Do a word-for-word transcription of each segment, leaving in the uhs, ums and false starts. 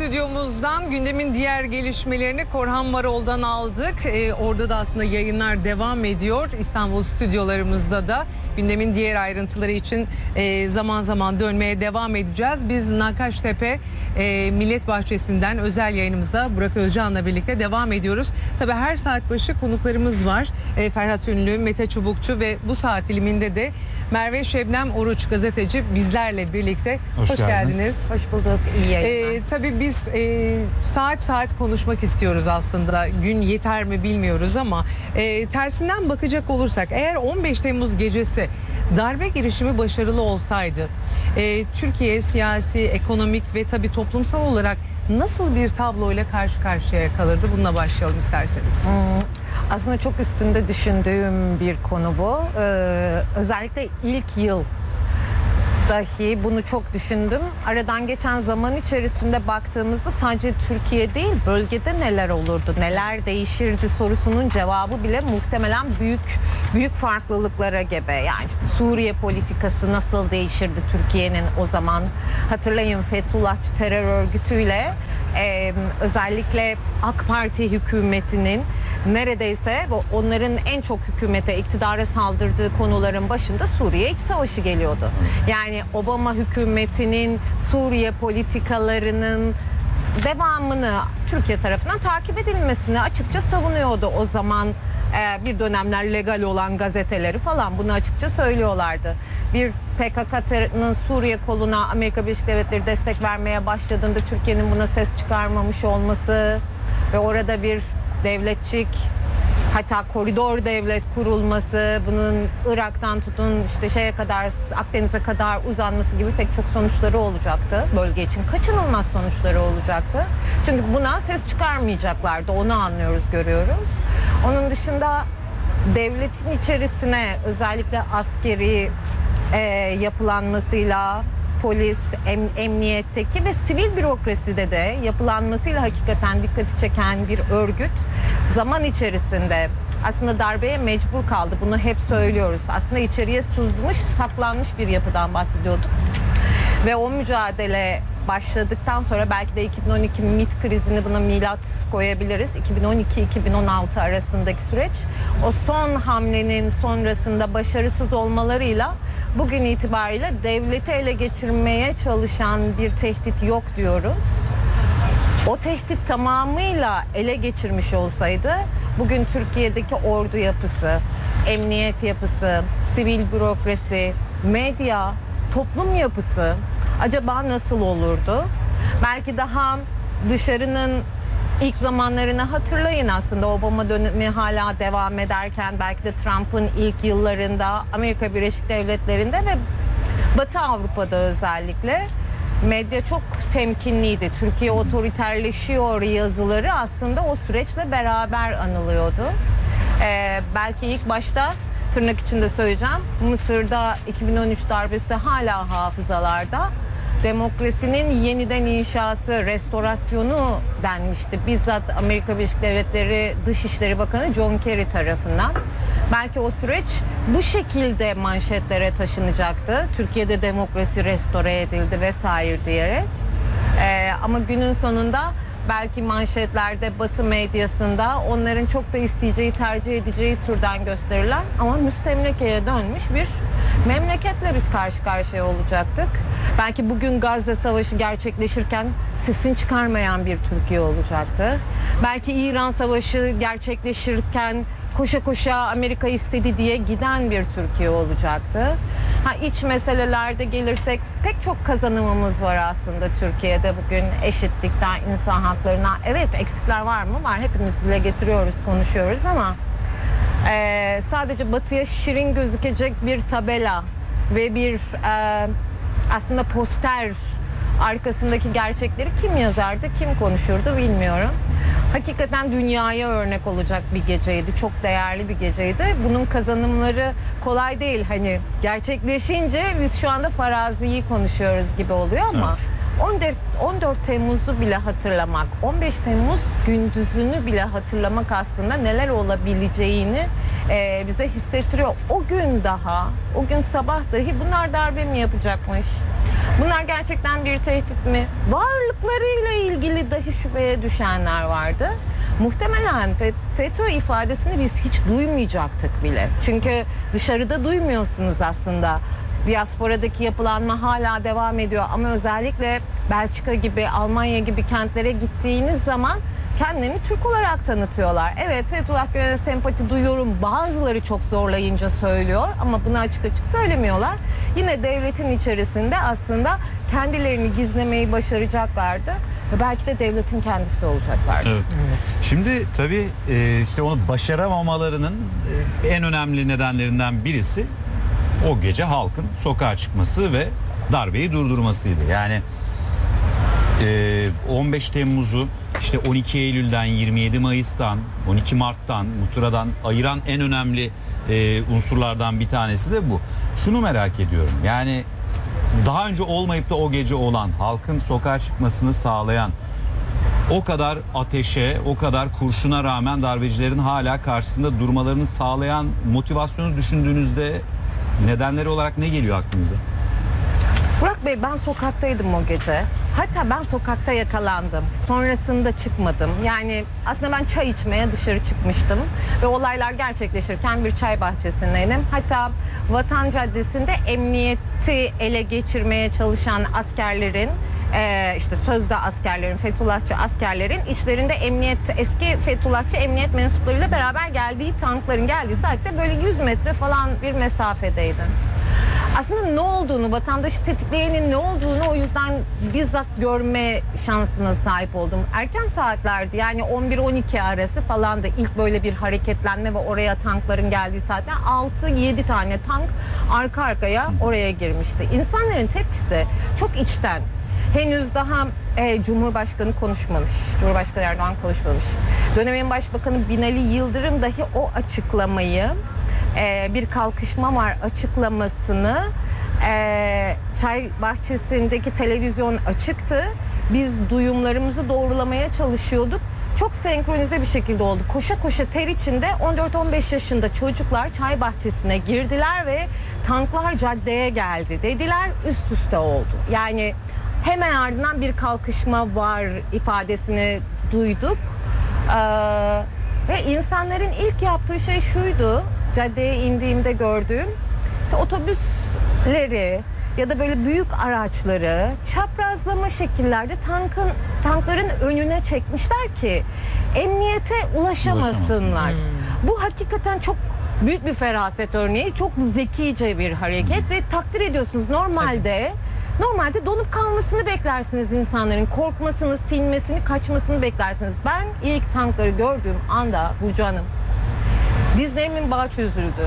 stüdyomuzdan gündemin diğer gelişmelerini Korhan Varol'dan aldık. Ee, orada da aslında yayınlar devam ediyor. İstanbul stüdyolarımızda da gündemin diğer ayrıntıları için e, zaman zaman dönmeye devam edeceğiz. Biz Nakaştepe e, Millet Bahçesi'nden özel yayınımıza Burak Özcan'la birlikte devam ediyoruz. Tabii her saat başı konuklarımız var. E, Ferhat Ünlü, Mete Çubukçu ve bu saat diliminde de Merve Şebnem Oruç gazeteci bizlerle birlikte. Hoş, Hoş geldiniz. geldiniz. Hoş bulduk. İyi yayınlar. Ee, tabii biz e, saat saat konuşmak istiyoruz aslında. Gün yeter mi bilmiyoruz ama e, tersinden bakacak olursak eğer on beş Temmuz gecesi darbe girişimi başarılı olsaydı e, Türkiye siyasi, ekonomik ve tabii toplumsal olarak nasıl bir tabloyla karşı karşıya kalırdı? Bununla başlayalım isterseniz. Hmm, aslında çok üstünde düşündüğüm bir konu bu. Ee, özellikle ilk yıl dahi bunu çok düşündüm. Aradan geçen zaman içerisinde baktığımızda sadece Türkiye değil, bölgede neler olurdu, neler değişirdi sorusunun cevabı bile muhtemelen büyük büyük farklılıklara gebe. Yani işte Suriye politikası nasıl değişirdi Türkiye'nin o zaman? Hatırlayın, Fethullahçı terör örgütüyle e, özellikle AK Parti hükümetinin neredeyse onların en çok hükümete, iktidara saldırdığı konuların başında Suriye İç Savaşı geliyordu. Yani Obama hükümetinin Suriye politikalarının devamını Türkiye tarafından takip edilmesini açıkça savunuyordu. O zaman e, bir dönemler legal olan gazeteleri falan bunu açıkça söylüyorlardı. Bir P K K'nın Suriye koluna Amerika Birleşik Devletleri destek vermeye başladığında Türkiye'nin buna ses çıkarmamış olması ve orada bir devletçik, hatta koridor devlet kurulması, bunun Irak'tan tutun işte şeye kadar, Akdeniz'e kadar uzanması gibi pek çok sonuçları olacaktı. Bölge için kaçınılmaz sonuçları olacaktı. Çünkü buna ses çıkarmayacaklardı. Onu anlıyoruz, görüyoruz. Onun dışında devletin içerisine özellikle askeri e, yapılanmasıyla, polis, em, emniyetteki ve sivil bürokraside de yapılanmasıyla hakikaten dikkati çeken bir örgüt zaman içerisinde aslında darbeye mecbur kaldı. Bunu hep söylüyoruz. Aslında içeriye sızmış, saklanmış bir yapıdan bahsediyorduk. Ve o mücadele başladıktan sonra belki de iki bin on iki MİT krizini buna milat koyabiliriz. iki bin on iki iki bin on altı arasındaki süreç. O son hamlenin sonrasında başarısız olmalarıyla bugün itibariyle devleti ele geçirmeye çalışan bir tehdit yok diyoruz. O tehdit tamamıyla ele geçirmiş olsaydı bugün Türkiye'deki ordu yapısı, emniyet yapısı, sivil bürokrasi, medya, toplum yapısı acaba nasıl olurdu? Belki daha dışarının ilk zamanlarını hatırlayın aslında. Obama dönemi hala devam ederken, belki de Trump'ın ilk yıllarında Amerika Birleşik Devletleri'nde ve Batı Avrupa'da özellikle medya çok temkinliydi. Türkiye otoriterleşiyor yazıları aslında o süreçle beraber anılıyordu. Ee, belki ilk başta tırnak içinde söyleyeceğim, Mısır'da iki bin on üç darbesi hala hafızalarda. Demokrasinin yeniden inşası, restorasyonu denmişti. Bizzat Amerika Birleşik Devletleri Dışişleri Bakanı John Kerry tarafından. Belki o süreç bu şekilde manşetlere taşınacaktı. Türkiye'de demokrasi restore edildi vesaire diyerek. Ee, ama günün sonunda belki manşetlerde, Batı medyasında onların çok da isteyeceği, tercih edeceği türden gösterilen ama müstemlekeye dönmüş bir memleketle biz karşı karşıya olacaktık. Belki bugün Gazze Savaşı gerçekleşirken sesini çıkarmayan bir Türkiye olacaktı. Belki İran Savaşı gerçekleşirken koşa koşa Amerika istedi diye giden bir Türkiye olacaktı. Ha, iç meselelerde gelirsek pek çok kazanımımız var aslında Türkiye'de bugün, eşitlikten insan haklarına. Evet, eksikler var mı? Var. Hepimiz dile getiriyoruz, konuşuyoruz ama e, sadece batıya şirin gözükecek bir tabela ve bir e, aslında poster arkasındaki gerçekleri kim yazardı, kim konuşurdu bilmiyorum. Hakikaten dünyaya örnek olacak bir geceydi. Çok değerli bir geceydi. Bunun kazanımları kolay değil. Hani gerçekleşince biz şu anda faraziyi konuşuyoruz gibi oluyor ama evet. on dört Temmuz'u bile hatırlamak, on beş Temmuz gündüzünü bile hatırlamak aslında neler olabileceğini e, bize hissettiriyor. O gün daha, o gün sabah dahi bunlar darbe mi yapacakmış? Bunlar gerçekten bir tehdit mi? Varlıklarıyla ilgili belki şüpheye düşenler vardı. Muhtemelen FETÖ ifadesini biz hiç duymayacaktık bile. Çünkü dışarıda duymuyorsunuz aslında. Diasporadaki yapılanma hala devam ediyor ama özellikle Belçika gibi, Almanya gibi kentlere gittiğiniz zaman kendilerini Türk olarak tanıtıyorlar. Evet, Fethullah Gülen'e sempati duyuyorum. Bazıları çok zorlayınca söylüyor ama bunu açık açık söylemiyorlar. Yine devletin içerisinde aslında kendilerini gizlemeyi başaracaklardı. Ve belki de devletin kendisi olacaklardı. Evet. Evet. Şimdi tabii e, işte onu başaramamalarının e, en önemli nedenlerinden birisi o gece halkın sokağa çıkması ve darbeyi durdurmasıydı. Yani e, on beş Temmuz'u işte on iki Eylül'den, yirmi yedi Mayıs'tan, on iki Mart'tan, Muhtıra'dan ayıran en önemli e, unsurlardan bir tanesi de bu. Şunu merak ediyorum. Yani daha önce olmayıp da o gece olan, halkın sokağa çıkmasını sağlayan, o kadar ateşe, o kadar kurşuna rağmen darbecilerin hala karşısında durmalarını sağlayan motivasyonu düşündüğünüzde nedenleri olarak ne geliyor aklınıza? Burak Bey, ben sokaktaydım o gece. Hatta ben sokakta yakalandım. Sonrasında çıkmadım. Yani aslında ben çay içmeye dışarı çıkmıştım. Ve olaylar gerçekleşirken bir çay bahçesindeydim. Hatta Vatan Caddesi'nde emniyeti ele geçirmeye çalışan askerlerin, e, işte sözde askerlerin, Fethullahçı askerlerin içlerinde emniyet, eski Fethullahçı emniyet mensuplarıyla beraber geldiği tankların geldiği saatte böyle yüz metre falan bir mesafedeydim. Aslında ne olduğunu, vatandaşı tetikleyenin ne olduğunu o yüzden bizzat görme şansına sahip oldum. Erken saatlerdi, yani on bir on iki arası falandı ilk böyle bir hareketlenme ve oraya tankların geldiği saatte altı yedi tane tank arka arkaya oraya girmişti. İnsanların tepkisi çok içten. Henüz daha e, Cumhurbaşkanı konuşmamış, Cumhurbaşkanı Erdoğan konuşmamış. Dönemin Başbakanı Binali Yıldırım dahi o açıklamayı, e, bir kalkışma var açıklamasını, e, çay bahçesindeki televizyon açıktı. Biz duyumlarımızı doğrulamaya çalışıyorduk. Çok senkronize bir şekilde oldu. Koşa koşa ter içinde on dört on beş yaşında çocuklar çay bahçesine girdiler ve tanklar caddeye geldi dediler, üst üste oldu. Yani hemen ardından bir kalkışma var ifadesini duyduk. Ee, ve insanların ilk yaptığı şey şuydu, caddeye indiğimde gördüğüm, işte otobüsleri ya da böyle büyük araçları çaprazlama şekillerde tankın tankların önüne çekmişler ki emniyete ulaşamasınlar. Hmm. Bu hakikaten çok büyük bir feraset örneği, çok zekice bir hareket ve takdir ediyorsunuz. Normalde Normalde donup kalmasını beklersiniz insanların. Korkmasını, sinmesini, kaçmasını beklersiniz. Ben ilk tankları gördüğüm anda Burcu Hanım, dizlerimin bağı çözüldü.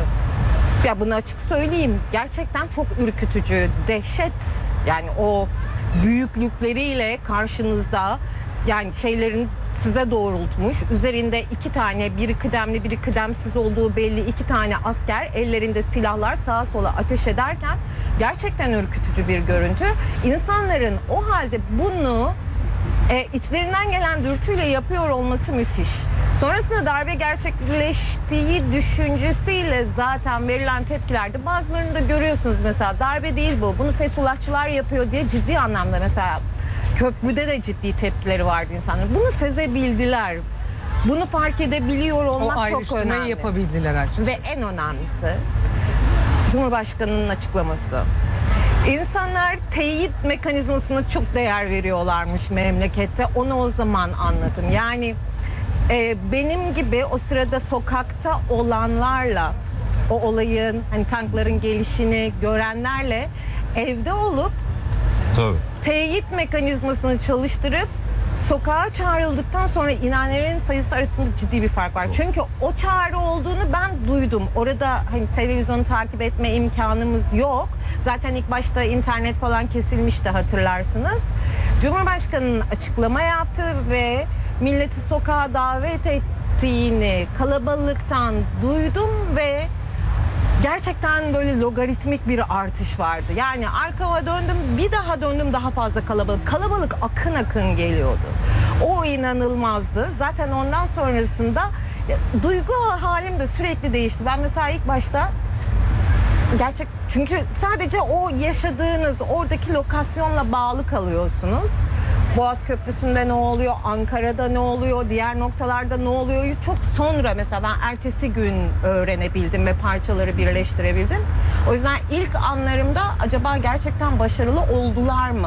Ya bunu açık söyleyeyim. Gerçekten çok ürkütücü, dehşet. Yani o büyüklükleriyle karşınızda, yani şeylerin size doğrultmuş. Üzerinde iki tane, biri kıdemli biri kıdemsiz olduğu belli iki tane asker ellerinde silahlar sağa sola ateş ederken gerçekten ürkütücü bir görüntü. İnsanların o halde bunu e, içlerinden gelen dürtüyle yapıyor olması müthiş. Sonrasında darbe gerçekleştiği düşüncesiyle zaten verilen tepkilerde bazılarını da görüyorsunuz, mesela darbe değil bu, bunu Fethullahçılar yapıyor diye ciddi anlamda, mesela köprüde de ciddi tepkileri vardı insanların. Bunu sezebildiler. Bunu fark edebiliyor olmak çok önemli. Yapabildiler açıkçası. Ve en önemlisi Cumhurbaşkanı'nın açıklaması. İnsanlar teyit mekanizmasına çok değer veriyorlarmış memlekette. Onu o zaman anladım. Yani e, benim gibi o sırada sokakta olanlarla, o olayın, hani tankların gelişini görenlerle evde olup Tabii. teyit mekanizmasını çalıştırıp sokağa çağrıldıktan sonra inenlerin sayısı arasında ciddi bir fark var. Çünkü o çağrı olduğunu ben duydum. Orada hani televizyonu takip etme imkanımız yok. Zaten ilk başta internet falan kesilmişti, hatırlarsınız. Cumhurbaşkanı'nın açıklama yaptığı ve milleti sokağa davet ettiğini kalabalıktan duydum ve gerçekten böyle logaritmik bir artış vardı. Yani arkama döndüm, bir daha döndüm, daha fazla kalabalık. Kalabalık akın akın geliyordu. O inanılmazdı. Zaten ondan sonrasında duygu halim de sürekli değişti. Ben mesela ilk başta gerçek, çünkü sadece o yaşadığınız oradaki lokasyonla bağlı kalıyorsunuz. Boğaz Köprüsü'nde ne oluyor, Ankara'da ne oluyor, diğer noktalarda ne oluyor çok sonra mesela ben ertesi gün öğrenebildim ve parçaları birleştirebildim. O yüzden ilk anlarımda acaba gerçekten başarılı oldular mı?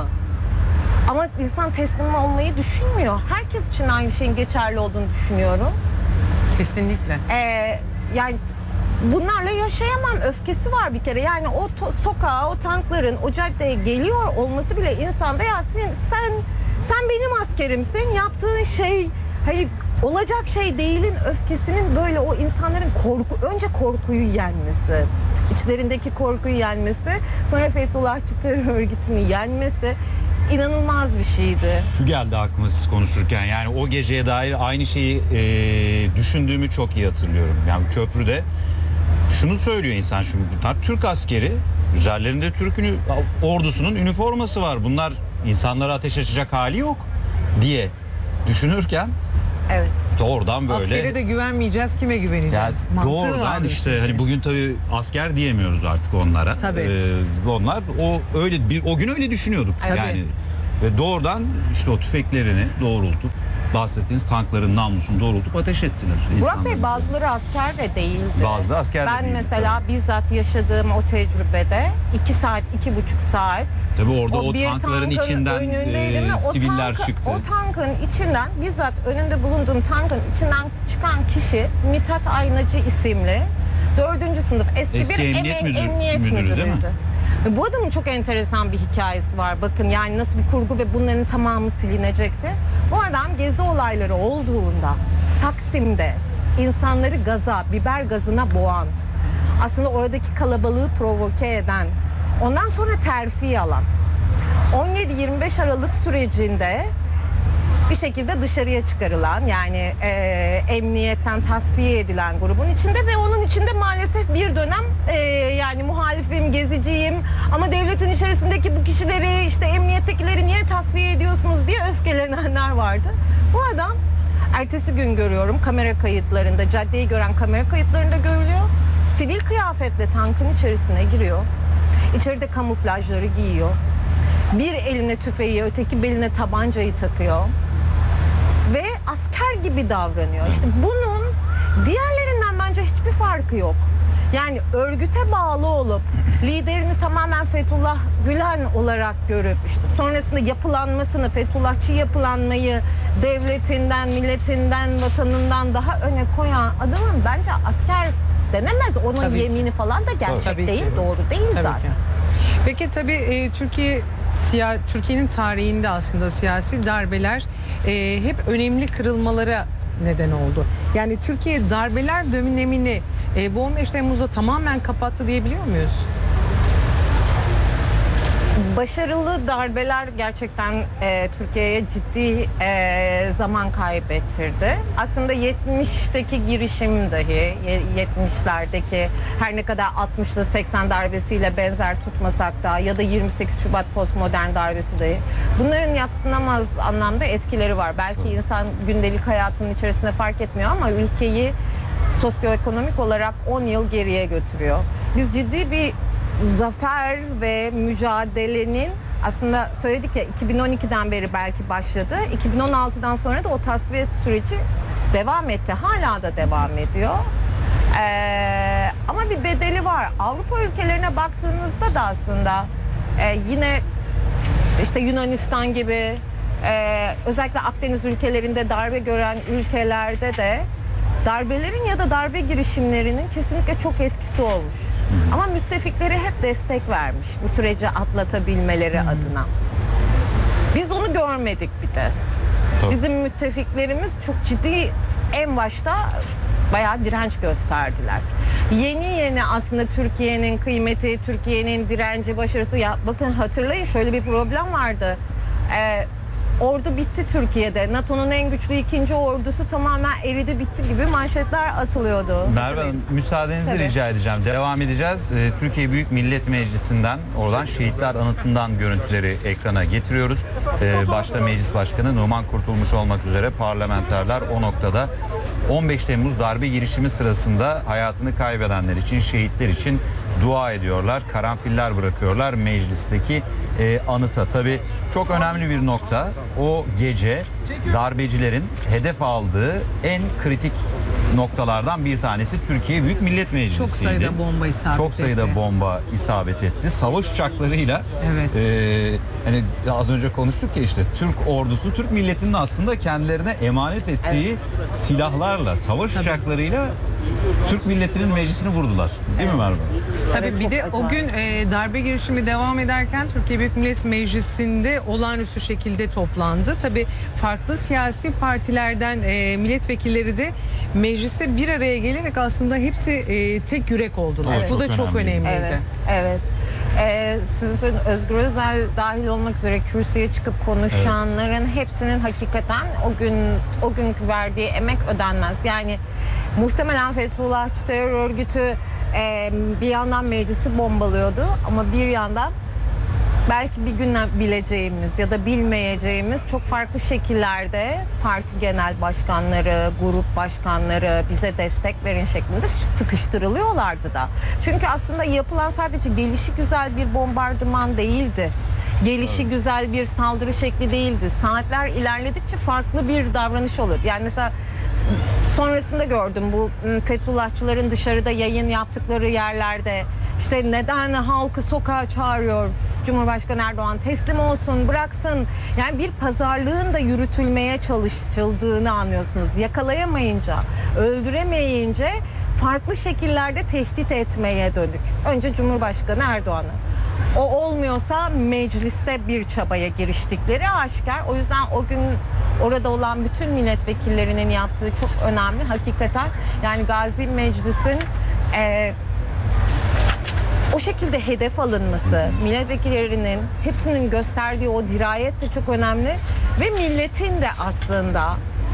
Ama insan teslim olmayı düşünmüyor. Herkes için aynı şeyin geçerli olduğunu düşünüyorum. Kesinlikle. Ee, yani bunlarla yaşayamam. Öfkesi var bir kere. Yani o to- sokağa, o tankların o caddeye geliyor olması bile insanda ya sen sen, sen benim askerimsin. Yaptığın şey hani olacak şey değilin öfkesinin böyle o insanların korku önce korkuyu yenmesi. İçlerindeki korkuyu yenmesi, sonra Fethullahçı terör örgütünü yenmesi inanılmaz bir şeydi. Şu geldi aklıma siz konuşurken, yani o geceye dair aynı şeyi e, düşündüğümü çok iyi hatırlıyorum. Yani köprüde şunu söylüyor insan, şimdi bunlar Türk askeri, üzerlerinde Türk ünü- ordusunun üniforması var. Bunlar insanlara ateş açacak hali yok diye düşünürken Evet. doğrudan böyle. Askere de güvenmeyeceğiz, kime Yani güveneceğiz? Mantığı doğrudan vardır işte çünkü. hani bugün tabii asker diyemiyoruz artık onlara. Tabii. Ee, onlar o öyle bir o gün öyle düşünüyorduk Tabii. yani. Ve doğrudan işte o tüfeklerini doğrultup bahsettiğiniz tankların namlusunu doğrultup ateş ettiler. Burak Bey insanlara. bazıları asker de değildi. Bazı da asker de Ben değildi, mesela bizzat yaşadığım o tecrübede iki saat, iki buçuk saat Tabii orada o, bir tankların tankın içinden önündeydim e, ve o siviller tankı- çıktı. O tankın içinden bizzat önünde bulunduğum tankın içinden çıkan kişi Mithat Aynacı isimli dördüncü sınıf eski, Eski bir emniyet emek- müdürü- emniyet müdürü değil mi? müdürüydü. Ve bu adamın çok enteresan bir hikayesi var. Bakın yani nasıl bir kurgu ve bunların tamamı silinecekti. Bu adam gezi olayları olduğunda Taksim'de insanları gaza, biber gazına boğan, aslında oradaki kalabalığı provoke eden, ondan sonra terfi alan, on yedi yirmi beş Aralık sürecinde bir şekilde dışarıya çıkarılan, yani e, emniyetten tasfiye edilen grubun içinde ve onun içinde maalesef bir dönem e, yani muhalifim, geziciyim ama devletin içerisindeki bu kişileri, işte emniyettekileri niye tasfiye ediyorsunuz diye öfkelenenler vardı. Bu adam ertesi gün görüyorum kamera kayıtlarında, caddeyi gören kamera kayıtlarında görülüyor. Sivil kıyafetle tankın içerisine giriyor. İçeride kamuflajları giyiyor. Bir eline tüfeği, öteki beline tabancayı takıyor. Ve asker gibi davranıyor. İşte bunun diğerlerinden bence hiçbir farkı yok. Yani örgüte bağlı olup liderini tamamen Fethullah Gülen olarak görüp işte sonrasında yapılanmasını, Fethullahçı yapılanmayı devletinden, milletinden, vatanından daha öne koyan adamın bence asker denemez. Onun Tabii ki. yemini falan da gerçek Tabii ki. değil, doğru değil Tabii zaten. ki. Peki tabii e, Türkiye siya- Türkiye'nin tarihinde aslında siyasi darbeler e, hep önemli kırılmalara neden oldu. Yani Türkiye darbeler dönemini e, bu on beş Temmuz'da tamamen kapattı diyebiliyor muyuz? Başarılı darbeler gerçekten e, Türkiye'ye ciddi e, zaman kaybettirdi. Aslında yetmişteki girişim dahi, yetmişlerdeki her ne kadar altmışlı seksen darbesiyle benzer tutmasak da ya da yirmi sekiz Şubat postmodern darbesi dahi bunların yadsınamaz anlamda etkileri var. Belki insan gündelik hayatının içerisinde fark etmiyor ama ülkeyi sosyoekonomik olarak on yıl geriye götürüyor. Biz ciddi bir zafer ve mücadelenin aslında söyledik ya iki bin on ikiden beri belki başladı. iki bin on altıdan sonra da o tasfiye süreci devam etti. Hala da devam ediyor. Ee, ama bir bedeli var. Avrupa ülkelerine baktığınızda da aslında e, yine işte Yunanistan gibi e, özellikle Akdeniz ülkelerinde darbe gören ülkelerde de darbelerin ya da darbe girişimlerinin kesinlikle çok etkisi olmuş. Ama müttefikleri hep destek vermiş bu süreci atlatabilmeleri adına. Biz onu görmedik bir de. Tabii. Bizim müttefiklerimiz çok ciddi en başta bayağı direnç gösterdiler. Yeni yeni aslında Türkiye'nin kıymeti, Türkiye'nin direnci, başarısı. Ya bakın hatırlayın şöyle bir problem vardı. Ee, Ordu bitti Türkiye'de. NATO'nun en güçlü ikinci ordusu tamamen eridi bitti gibi manşetler atılıyordu. Merve Hanım, müsaadenizi Tabii. rica edeceğim. Devam edeceğiz. Ee, Türkiye Büyük Millet Meclisi'nden, oradan Şehitler Anıtı'ndan görüntüleri ekrana getiriyoruz. Ee, başta Meclis Başkanı Numan Kurtulmuş olmak üzere parlamenterler o noktada on beş Temmuz darbe girişimi sırasında hayatını kaybedenler için, şehitler için dua ediyorlar. Karanfiller bırakıyorlar meclisteki e, anıta. Tabii çok önemli bir nokta. O gece darbecilerin hedef aldığı en kritik noktalardan bir tanesi Türkiye Büyük Millet Meclisi'ydi. Çok sayıda bomba isabet Çok sayıda etti. bomba isabet etti. Savaş uçaklarıyla Evet. e, hani az önce konuştuk ya, işte Türk ordusu, Türk milletinin aslında kendilerine emanet ettiği silahlarla, savaş uçaklarıyla Türk milletinin meclisini vurdular. Değil mi Merve? Tabii Evet, bir çok de o acayip. gün e, darbe girişimi devam ederken Türkiye Büyük Millet Meclisi'nde olağanüstü şekilde toplandı. Tabii farklı siyasi partilerden e, milletvekilleri de mecliste bir araya gelerek aslında hepsi e, tek yürek oldular. Evet, Bu da çok çok önemli. önemliydi. Evet, evet. Ee, sizin söylediğiniz Özgür Özel dahil olmak üzere kürsüye çıkıp konuşanların hepsinin hakikaten o gün o günkü verdiği emek ödenmez. Yani muhtemelen Fethullahçı terör örgütü e, bir yandan meclisi bombalıyordu ama bir yandan belki bir gün bileceğimiz ya da bilmeyeceğimiz çok farklı şekillerde parti genel başkanları, grup başkanları bize destek verin şeklinde sıkıştırılıyorlardı da. Çünkü aslında yapılan sadece gelişi güzel bir bombardıman değildi. Gelişi güzel bir saldırı şekli değildi. Saatler ilerledikçe farklı bir davranış oluyordu. Yani mesela sonrasında gördüm bu Fethullahçıların dışarıda yayın yaptıkları yerlerde işte neden halkı sokağa çağırıyor Cumhurbaşkanı Erdoğan, teslim olsun, bıraksın. Yani bir pazarlığın da yürütülmeye çalışıldığını anlıyorsunuz. Yakalayamayınca, öldüremeyince farklı şekillerde tehdit etmeye dönük. Önce Cumhurbaşkanı Erdoğan'ı. O olmuyorsa mecliste bir çabaya giriştikleri aşikar. O yüzden o gün orada olan bütün milletvekillerinin yaptığı çok önemli hakikaten. Yani Gazi Meclis'in e, o şekilde hedef alınması, milletvekillerinin hepsinin gösterdiği o dirayet de çok önemli ve milletin de aslında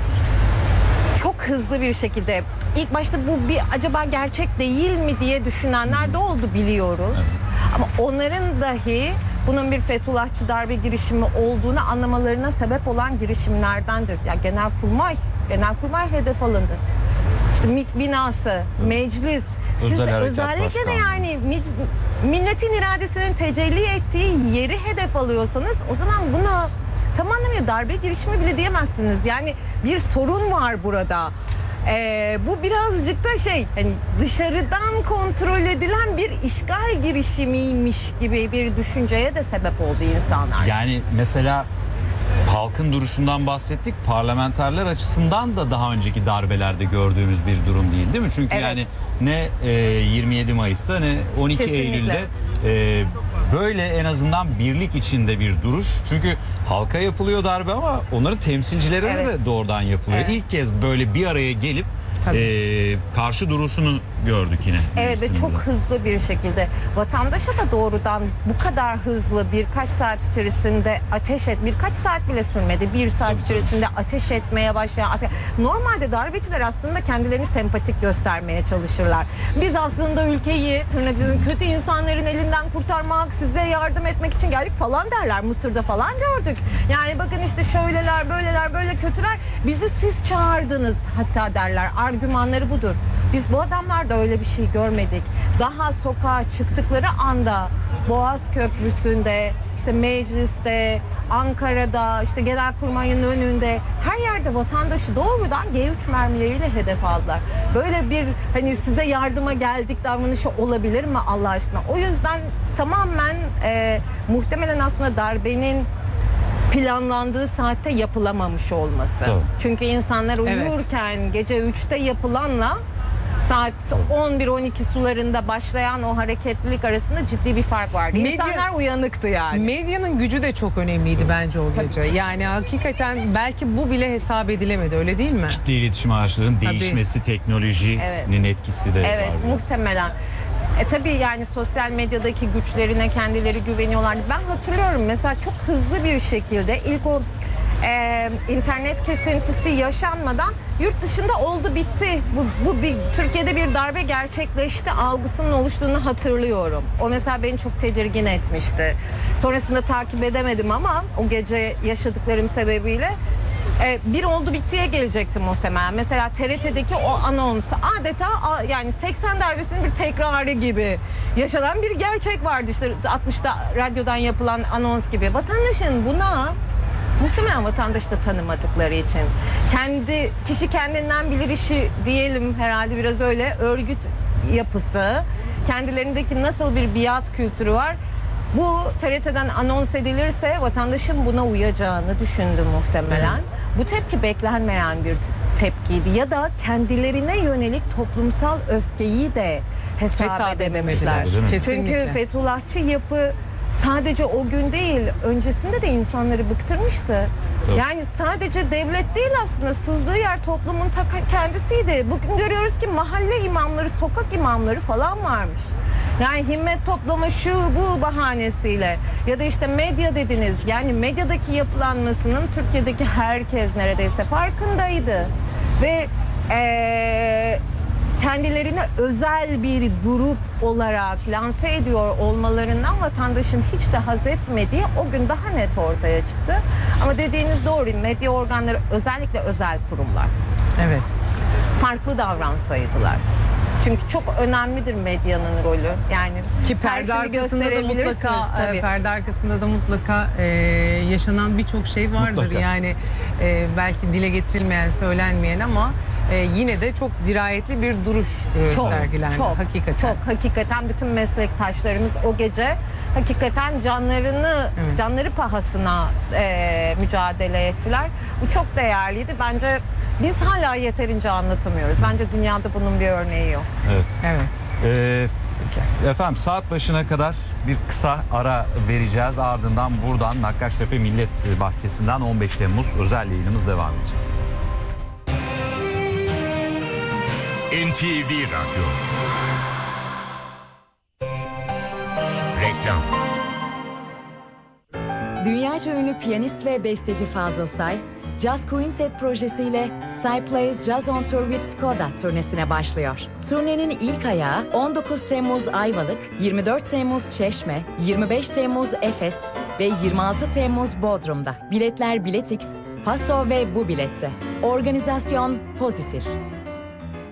çok hızlı bir şekilde ilk başta bu bir acaba gerçek değil mi diye düşünenler de oldu, biliyoruz. Ama onların dahi bunun bir Fethullahçı darbe girişimi olduğunu anlamalarına sebep olan girişimlerdendir. Ya Genelkurmay, Genelkurmay hedef alındı. İşte MİT binası, meclis, siz Özel Harekat özellikle de Başkanlığı. yani milletin iradesinin tecelli ettiği yeri hedef alıyorsanız o zaman buna tam anlamıyla darbe girişimi bile diyemezsiniz. Yani bir sorun var burada. Ee, bu birazcık da şey, hani dışarıdan kontrol edilen bir işgal girişimiymiş gibi bir düşünceye de sebep oldu insanlar. Yani mesela halkın duruşundan bahsettik. Parlamenterler açısından da daha önceki darbelerde gördüğümüz bir durum değil, değil mi? Çünkü Evet. yani ne e, yirmi yedi Mayıs'ta ne on iki Kesinlikle. Eylül'de e, böyle en azından birlik içinde bir duruş. Çünkü halka yapılıyor darbe ama onların temsilcilerine Evet. de doğrudan yapılıyor. Evet. İlk kez böyle bir araya gelip Tabii. e, karşı duruşunu gördük yine. Evet ve çok Meclisin hızlı bir şekilde vatandaşa da doğrudan bu kadar hızlı birkaç saat içerisinde ateş et, birkaç saat bile sürmedi, bir saat içerisinde ateş etmeye başlayan asker. Normalde darbeciler aslında kendilerini sempatik göstermeye çalışırlar. Biz aslında ülkeyi tırnakçının kötü insanların elinden kurtarmak, size yardım etmek için geldik falan derler. Mısır'da falan gördük. Yani bakın işte şöyleler, böyleler, böyle kötüler. Bizi siz çağırdınız hatta derler. Argümanları budur. Biz bu adamlarda öyle bir şey görmedik. Daha sokağa çıktıkları anda Boğaz Köprüsü'nde, işte mecliste, Ankara'da, işte Genelkurmay'ın önünde her yerde vatandaşı doğrudan G üç mermileriyle hedef aldılar. Böyle bir hani size yardıma geldik davranışı olabilir mi Allah aşkına? O yüzden tamamen e, muhtemelen aslında darbenin planlandığı saatte yapılamamış olması. Tabii. Çünkü insanlar uyurken gece üçte yapılanla saat on bir on iki sularında başlayan o hareketlilik arasında ciddi bir fark vardı. Medya- İnsanlar uyanıktı yani. Medyanın gücü de çok önemliydi bence o gece. Yani hakikaten belki bu bile hesap edilemedi, öyle değil mi? Kitle iletişim araçlarının Tabii. değişmesi, teknolojinin Evet. etkisi de Evet, var. biraz. muhtemelen. E tabii yani sosyal medyadaki güçlerine kendileri güveniyorlardı. Ben hatırlıyorum mesela çok hızlı bir şekilde ilk o e, internet kesintisi yaşanmadan yurt dışında oldu bitti. Bu, bu bir Türkiye'de bir darbe gerçekleşti algısının oluştuğunu hatırlıyorum. O mesela beni çok tedirgin etmişti. Sonrasında takip edemedim ama o gece yaşadıklarım sebebiyle e, bir oldu bittiye gelecekti muhtemelen. Mesela T R T'deki o anons adeta a- yani seksen darbesinin bir tekrarı gibi yaşanan bir gerçek vardı. İşte altmışta radyodan yapılan anons gibi. Vatandaşın buna muhtemelen vatandaşı da tanımadıkları için kendi kişi kendinden bilir işi diyelim herhalde biraz öyle örgüt yapısı, kendilerindeki nasıl bir biat kültürü var. Bu T R T'den anons edilirse vatandaşın buna uyacağını düşündüm muhtemelen. Bu tepki beklenmeyen bir tepkiydi ya da kendilerine yönelik toplumsal öfkeyi de hesap, Hesap edememişler. edemediler. Kesinlikle. Çünkü Fethullahçı yapı sadece o gün değil, öncesinde de insanları bıktırmıştı. Tabii. Yani sadece devlet değil aslında, sızdığı yer toplumun ta kendisiydi. Bugün görüyoruz ki mahalle imamları, sokak imamları falan varmış. Yani himmet toplama şu bu bahanesiyle ya da işte medya dediniz. Yani medyadaki yapılanmasının Türkiye'deki herkes neredeyse farkındaydı. Ve ee, kendilerini özel bir grup olarak lanse ediyor olmalarından vatandaşın hiç de haz etmediği o gün daha net ortaya çıktı. Ama dediğiniz doğru, medya organları özellikle özel kurumlar Evet. farklı davransaydılar. Çünkü çok önemlidir medyanın rolü. Yani Ki perde tersini arkasında da gösterebilirsiniz mutlaka tabii. e, perde arkasında da mutlaka e, yaşanan birçok şey vardır. Mutlaka. Yani e, belki dile getirilmeyen, söylenmeyen ama e, yine de çok dirayetli bir duruş e, Çok, sergilendi. çok, Hakikaten. çok hakikaten bütün meslektaşlarımız o gece hakikaten canlarını, Evet. canları pahasına e, mücadele ettiler. Bu çok değerliydi. Bence biz hala yeterince anlatamıyoruz. Bence dünyada bunun bir örneği yok. Evet. Evet. Ee, efendim saat başına kadar bir kısa ara vereceğiz. Ardından buradan Nakkaştepe Millet Bahçesi'nden on beş Temmuz özel yayınımız devam edecek. N T V Radyo. Reklam. Dünyaca ünlü piyanist ve besteci Fazıl Say, Jazz Quintet projesiyle Say Plays Jazz on Tour with Skoda turnesine başlıyor. Turnenin ilk ayağı on dokuz Temmuz Ayvalık, yirmi dört Temmuz Çeşme, yirmi beş Temmuz Efes ve yirmi altı Temmuz Bodrum'da. Biletler Biletix, Paso ve Bu Bilet'te. Organizasyon Pozitif.